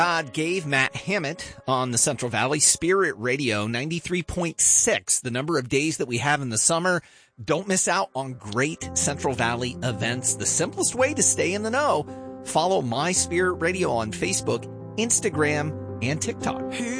God gave Matt Hammett on the Central Valley Spirit Radio 93.6. The number of days that we have in the summer. Don't miss out on great Central Valley events. The simplest way to stay in the know, follow My Spirit Radio on Facebook, Instagram, and TikTok.